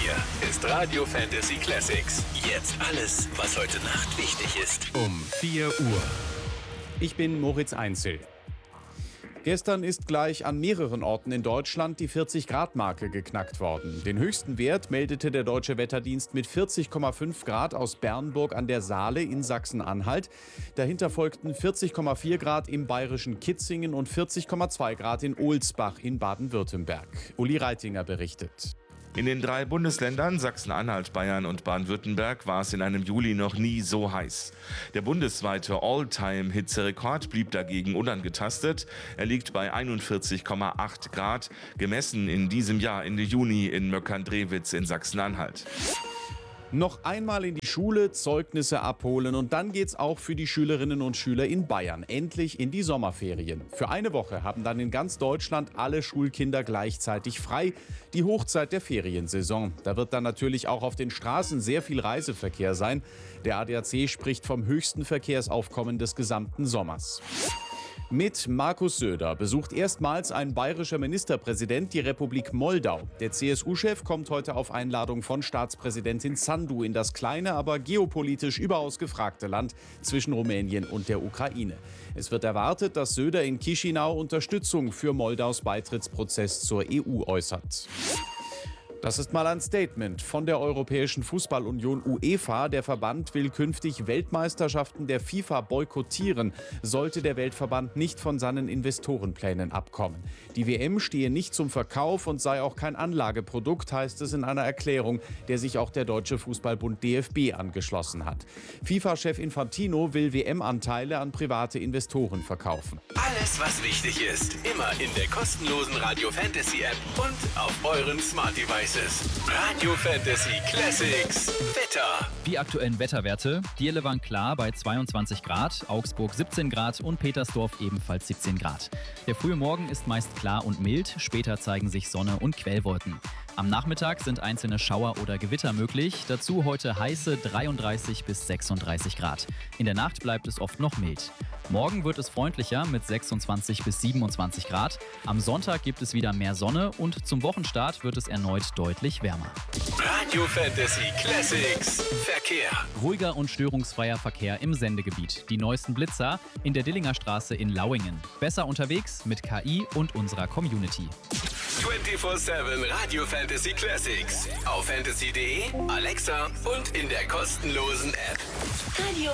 hier ist Radio Fantasy Classics. Jetzt alles, was heute Nacht wichtig ist. Um 4 Uhr. Ich bin Moritz Einzel. Gestern ist gleich an mehreren Orten in Deutschland die 40-Grad-Marke geknackt worden. Den höchsten Wert meldete der Deutsche Wetterdienst mit 40,5 Grad aus Bernburg an der Saale in Sachsen-Anhalt. Dahinter folgten 40,4 Grad im bayerischen Kitzingen und 40,2 Grad in Ohlsbach in Baden-Württemberg. Uli Reitinger berichtet. In den 3 Bundesländern Sachsen-Anhalt, Bayern und Baden-Württemberg war es in einem Juli noch nie so heiß. Der bundesweite All-Time-Hitzerekord blieb dagegen unangetastet. Er liegt bei 41,8 Grad, gemessen in diesem Jahr Ende Juni in Möckern-Drewitz in Sachsen-Anhalt. Noch einmal in die Schule, Zeugnisse abholen und dann geht's auch für die Schülerinnen und Schüler in Bayern endlich in die Sommerferien. Für eine Woche haben dann in ganz Deutschland alle Schulkinder gleichzeitig frei, die Hochzeit der Feriensaison. Da wird dann natürlich auch auf den Straßen sehr viel Reiseverkehr sein. Der ADAC spricht vom höchsten Verkehrsaufkommen des gesamten Sommers. Mit Markus Söder besucht erstmals ein bayerischer Ministerpräsident die Republik Moldau. Der CSU-Chef kommt heute auf Einladung von Staatspräsidentin Sandu in das kleine, aber geopolitisch überaus gefragte Land zwischen Rumänien und der Ukraine. Es wird erwartet, dass Söder in Chișinău Unterstützung für Moldaus Beitrittsprozess zur EU äußert. Das ist mal ein Statement von der Europäischen Fußballunion UEFA. Der Verband will künftig Weltmeisterschaften der FIFA boykottieren, sollte der Weltverband nicht von seinen Investorenplänen abkommen. Die WM stehe nicht zum Verkauf und sei auch kein Anlageprodukt, heißt es in einer Erklärung, der sich auch der Deutsche Fußballbund DFB angeschlossen hat. FIFA-Chef Infantino will WM-Anteile an private Investoren verkaufen. Alles, was wichtig ist, immer in der kostenlosen Radio Fantasy App und auf euren Smart Devices. Radio Fantasy Classics Wetter. Die aktuellen Wetterwerte. Dierle waren klar bei 22 Grad, Augsburg 17 Grad und Petersdorf ebenfalls 17 Grad. Der frühe Morgen ist meist klar und mild, später zeigen sich Sonne und Quellwolken. Am Nachmittag sind einzelne Schauer oder Gewitter möglich, dazu heute heiße 33 bis 36 Grad. In der Nacht bleibt es oft noch mild. Morgen wird es freundlicher mit 26 bis 27 Grad. Am Sonntag gibt es wieder mehr Sonne und zum Wochenstart wird es erneut deutlich wärmer. Radio Fantasy Classics Verkehr. Ruhiger und störungsfreier Verkehr im Sendegebiet. Die neuesten Blitzer in der Dillinger Straße in Lauingen. Besser unterwegs mit KI und unserer Community. 24/7 Radio Fantasy Classics. Auf fantasy.de, Alexa und in der kostenlosen App. Radio